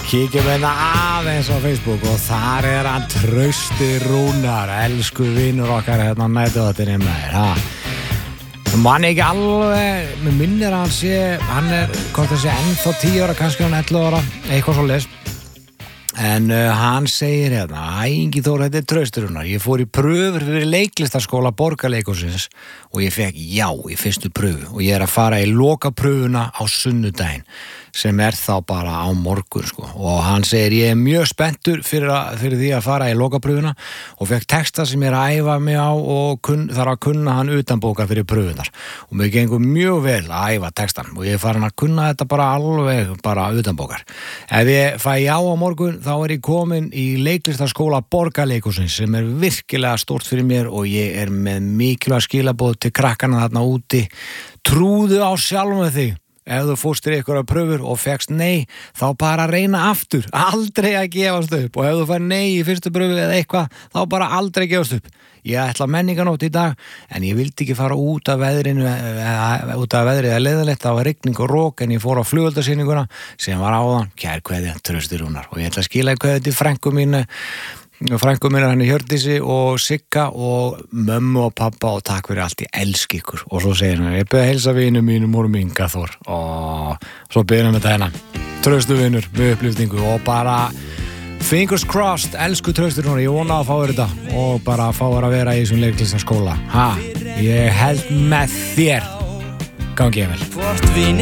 Kíkjum hérna aðeins á Facebook og þar hann Trausti Rúnar, elsku vinur okkar hérna á nætuðatinni með þér, Man ekki alveg, mér minnir að hann hvort það sé ennþá 10 ára, kannski hann 11 ára, eitthvað svo les. En hann segir hérna, Ingi Þór, þetta Trausti Rúnar, ég fór í pröfur fyrir leiklistarskóla Borgarleikhússins og ég fekk já í fyrstu pröfu og ég að fara í lokapröfuna á sunnudaginn sem þá bara á morgun sko. Og hann segir, ég mjög spenntur fyrir því að fara í lokapröfuna og fekk texta sem ég að æfa mig á og þarf að kunna hann utanbókar fyrir pröfunar og mér gengur mjög vel að æfa textan og ég farin að kunna þetta bara alveg bara utanbókar. Ef ég fæ já á morgun þá ég komin í leiklistarskóla Borgarleikhússins sem virkilega stórt fyrir mér og ég með mikilvæg skilaboð til krakkana þarna úti. Trúðu á sjálfum þig. Ef þú fórstir ykkur að pröfur og fegst nei, þá bara reyna aftur, aldrei að gefast upp. Og ef þú fær nei í fyrstu pröfu eða eitthvað, þá bara aldrei gefast upp. Ég ætla menninganótt í dag, en ég vildi ekki fara út af veðrið eða leiðilegt, það var rigning og rók, en ég fór á flugeldasýninguna sem var áðan, kær kveðja, Trausti Rúnar. Og ég ætla að skila kveðja til frænku mín hann Hjördísi og Sigga og mömmu og pappa og takk fyrir allt, ég elski ykkur. Og svo segir hann, ég byrði að heilsa vinum mínum og Inga Þór og svo byrjum við þetta Trausti vinur með upplýftingu og bara fingers crossed, elsku Trausti Rúnar, ég vona að fá þér þetta og bara fá þér að vera í þessum leiklistarskóla. Ég held með þér, gangi ég vel.